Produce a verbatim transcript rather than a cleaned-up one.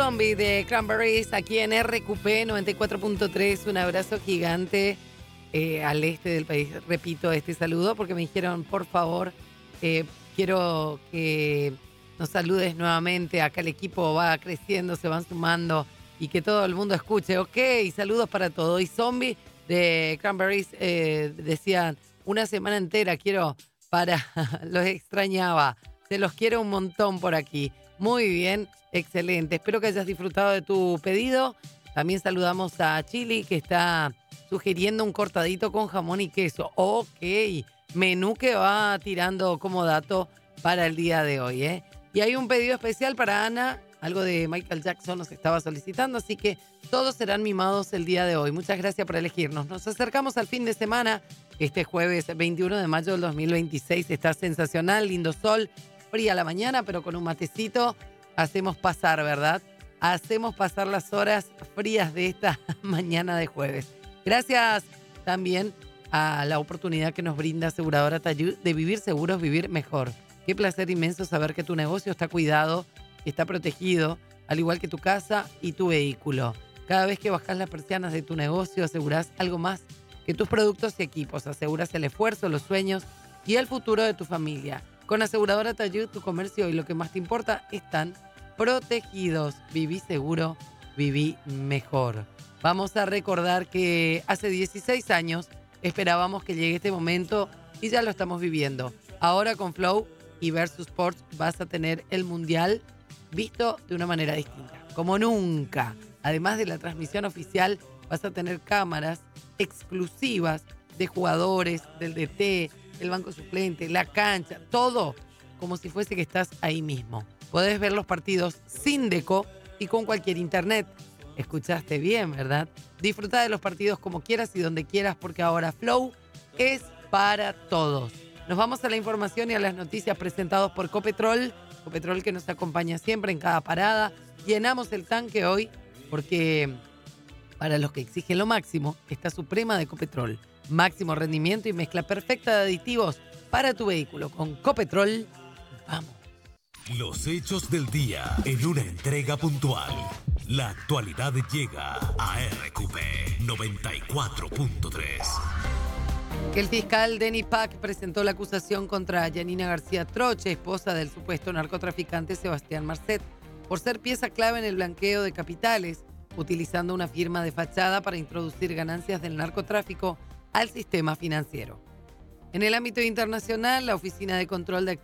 Zombie de Cranberries aquí en R Q P noventa y cuatro punto tres. Un abrazo gigante eh, al este del país. Repito este saludo porque me dijeron, por favor, eh, quiero que nos saludes nuevamente. Acá el equipo va creciendo, se van sumando y que todo el mundo escuche. Ok, saludos para todos. Y Zombie de Cranberries eh, decían, una semana entera quiero para... los extrañaba. Se los quiero un montón por aquí. Muy bien, excelente. Espero que hayas disfrutado de tu pedido. También saludamos a Chili, que está sugiriendo un cortadito con jamón y queso. Ok, menú que va tirando como dato para el día de hoy, ¿eh? Y hay un pedido especial para Ana. Algo de Michael Jackson nos estaba solicitando, así que todos serán mimados el día de hoy. Muchas gracias por elegirnos. Nos acercamos al fin de semana. Este jueves veintiuno de mayo del dos mil veintiséis está sensacional, lindo sol, fría la mañana, pero con un matecito hacemos pasar, ¿verdad? Hacemos pasar las horas frías de esta mañana de jueves. Gracias también a la oportunidad que nos brinda Aseguradora Tayud de vivir seguros, vivir mejor. Qué placer inmenso saber que tu negocio está cuidado, está protegido, al igual que tu casa y tu vehículo. Cada vez que bajás las persianas de tu negocio, asegurás algo más que tus productos y equipos. Aseguras el esfuerzo, los sueños y el futuro de tu familia. Con Aseguradora Tayud, tu comercio y lo que más te importa están protegidos. Viví seguro, viví mejor. Vamos a recordar que hace dieciséis años esperábamos que llegue este momento y ya lo estamos viviendo. Ahora con Flow y Versus Sports vas a tener el Mundial visto de una manera distinta, como nunca. Además de la transmisión oficial, vas a tener cámaras exclusivas de jugadores, del D T, el banco suplente, la cancha, todo como si fuese que estás ahí mismo. Podés ver los partidos sin deco y con cualquier internet. Escuchaste bien, ¿verdad? Disfruta de los partidos como quieras y donde quieras, porque ahora Flow es para todos. Nos vamos a la información y a las noticias presentados por Copetrol. Copetrol que nos acompaña siempre en cada parada. Llenamos el tanque hoy porque para los que exigen lo máximo, está Suprema de Copetrol. Máximo rendimiento y mezcla perfecta de aditivos para tu vehículo. Con Copetrol, vamos. Los hechos del día en una entrega puntual. La actualidad llega a R Q P noventa y cuatro punto tres. El fiscal Denis Pac presentó la acusación contra Yanina García Troche, esposa del supuesto narcotraficante Sebastián Marcet, por ser pieza clave en el blanqueo de capitales, utilizando una firma de fachada para introducir ganancias del narcotráfico al sistema financiero. En el ámbito internacional, la Oficina de Control de Actividades